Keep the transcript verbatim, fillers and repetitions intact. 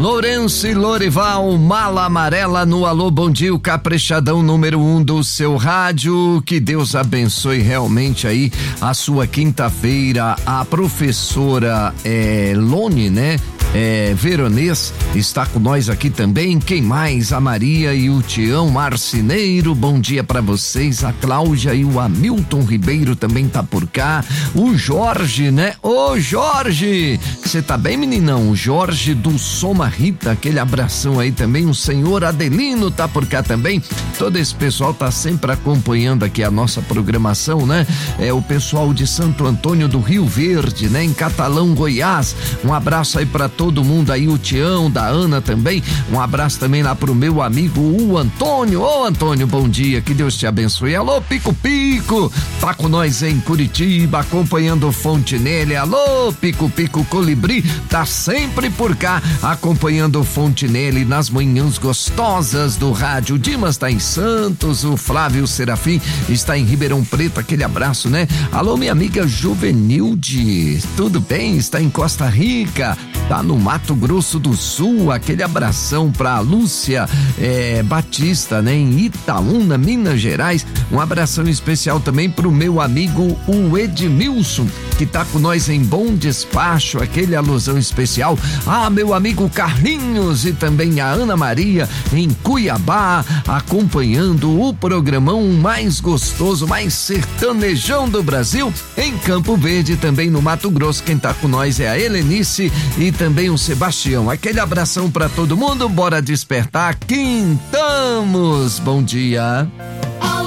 Lourenço e Lorival, Mala Amarela no Alô Bom Dia, o caprichadão número um do seu rádio. Que Deus abençoe realmente aí a sua quinta-feira. A professora é, Lone, né? É, Veronês está com nós aqui também. Quem mais? A Maria e o Tião Marcineiro, bom dia pra vocês. A Cláudia e o Hamilton Ribeiro também tá por cá. O Jorge, né? Ô Jorge, você tá bem, meninão? O Jorge do Soma Rita, aquele abração aí também. O senhor Adelino tá por cá também. Todo esse pessoal tá sempre acompanhando aqui a nossa programação, né? É o pessoal de Santo Antônio do Rio Verde, né? Em Catalão, Goiás. Um abraço aí pra todos todo mundo aí, o Tião, da Ana também, um abraço também lá pro meu amigo o Antônio. Ô Antônio, bom dia, que Deus te abençoe. Alô Pico Pico, tá com nós em Curitiba, acompanhando o Fontinelli. Alô Pico Pico Colibri, tá sempre por cá, acompanhando o Fontinelli nas manhãs gostosas do rádio. O Dimas tá em Santos, o Flávio Serafim está em Ribeirão Preto, aquele abraço, né? Alô minha amiga Juvenilde, tudo bem? Está em Costa Rica, tá no Mato Grosso do Sul, aquele abração pra Lúcia é, Batista, né? Em Itaúna, Minas Gerais, um abração especial também pro meu amigo o Edmilson, que tá com nós em Bom Despacho, aquele alusão especial. Ah, meu amigo Carlinhos e também a Ana Maria em Cuiabá, acompanhando o programão mais gostoso, mais sertanejão do Brasil, em Campo Verde, também no Mato Grosso. Quem tá com nós é a Helenice e também o Sebastião. Aquele abração pra todo mundo, bora despertar, quintamos, bom dia.